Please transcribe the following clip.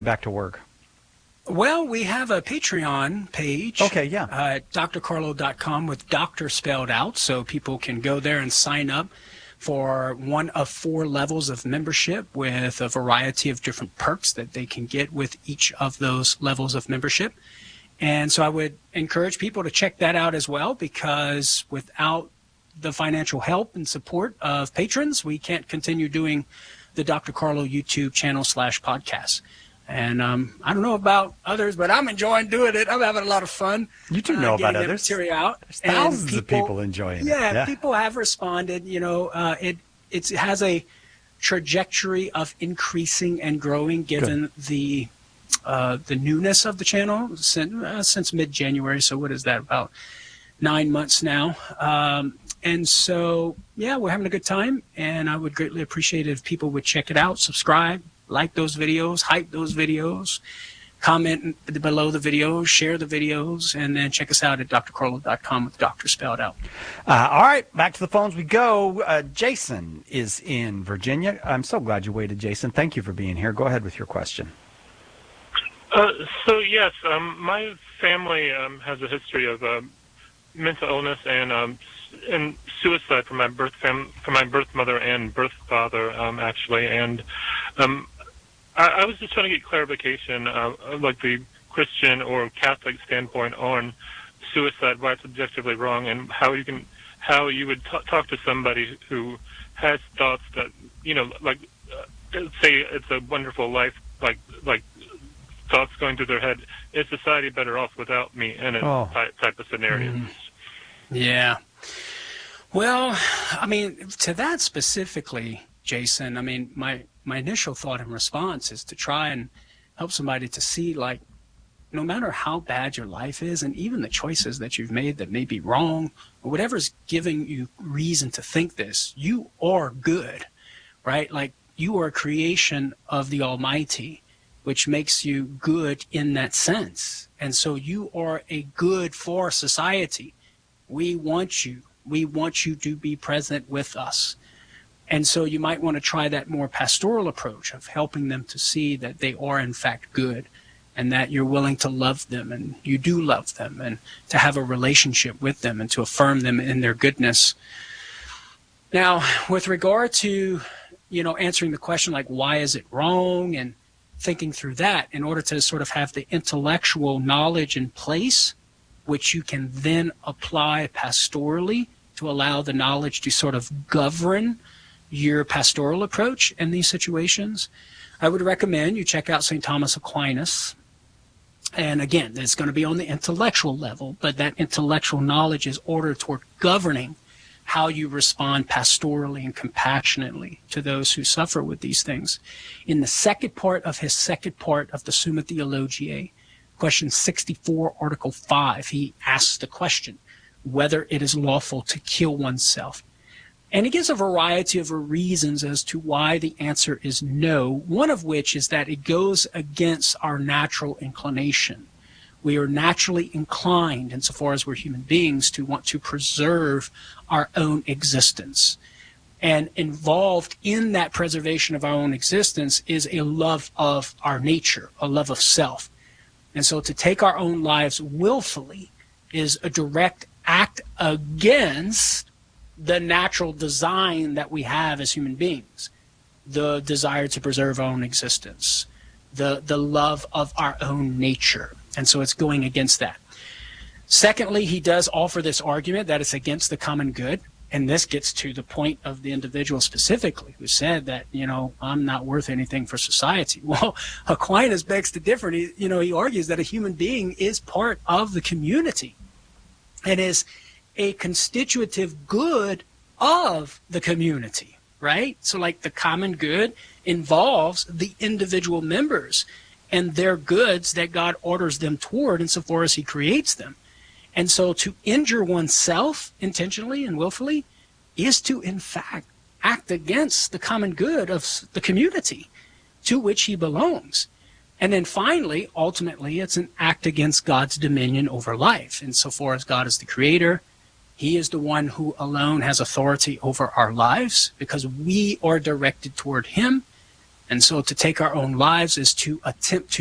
back to work? Well, we have a Patreon page. Okay, yeah. drcarlo.com with doctor spelled out, so people can go there and sign up for one of 4 levels of membership with a variety of different perks that they can get with each of those levels of membership. And so I would encourage people to check that out as well, because without the financial help and support of patrons, we can't continue doing the Dr. Carlo YouTube channel /podcast. And I don't know about others, but I'm enjoying doing it. I'm having a lot of fun. You do know about others. Material out. There's thousands of people enjoying it. Yeah, people have responded. You know, it has a trajectory of increasing and growing given the newness of the channel since mid-January. So what is that, about 9 months now? And so, yeah, we're having a good time, and I would greatly appreciate it if people would check it out, subscribe, like those videos, hype those videos, comment below the videos, share the videos, and then check us out at drcarlo.com with doctor spelled out. All right, back to the phones we go. Jason is in Virginia. I'm so glad you waited, Jason. Thank you for being here. Go ahead with your question. So yes, my family has a history of mental illness and suicide from my birth mother and birth father, actually. And I was just trying to get clarification, like the Christian or Catholic standpoint on suicide, why it's objectively wrong, and how you would talk to somebody who has thoughts that, you know, like say it's a wonderful life, like thoughts going through their head. Is society better off without me in it? Type of scenario. Yeah. Well, I mean, to that specifically, Jason, I mean, my initial thought and response is to try and help somebody to see, like, no matter how bad your life is, and even the choices that you've made that may be wrong, or whatever's giving you reason to think this, you are good, right? Like, you are a creation of the Almighty, which makes you good in that sense. And so you are a good for society. We want you. We want you to be present with us. And so you might want to try that more pastoral approach of helping them to see that they are in fact good, and that you're willing to love them, and you do love them, and to have a relationship with them, and to affirm them in their goodness. Now, with regard to, you know, answering the question, like, why is it wrong, and thinking through that in order to sort of have the intellectual knowledge in place, which you can then apply pastorally to allow the knowledge to sort of govern your pastoral approach in these situations, I would recommend you check out St. Thomas Aquinas. And again, it's going to be on the intellectual level, but that intellectual knowledge is ordered toward governing how you respond pastorally and compassionately to those who suffer with these things. In the second part of his second part of the Summa Theologiae, question 64, Article 5, he asks the question whether it is lawful to kill oneself. And he gives a variety of reasons as to why the answer is no, one of which is that it goes against our natural inclination. We are naturally inclined, insofar as we're human beings, to want to preserve our own existence. And involved in that preservation of our own existence is a love of our nature, a love of self. And so to take our own lives willfully is a direct act against the natural design that we have as human beings, the desire to preserve our own existence, the love of our own nature. And so it's going against that. Secondly, he does offer this argument that it's against the common good. And this gets to the point of the individual specifically who said that, you know, I'm not worth anything for society. Well, Aquinas begs to differ. He argues that a human being is part of the community and is a constitutive good of the community, right? So like the common good involves the individual members and their goods that God orders them toward insofar as he creates them. And so to injure oneself intentionally and willfully is to, in fact, act against the common good of the community to which he belongs. And then finally, ultimately, it's an act against God's dominion over life. Insofar as God is the creator, he is the one who alone has authority over our lives because we are directed toward him. And so to take our own lives is to attempt to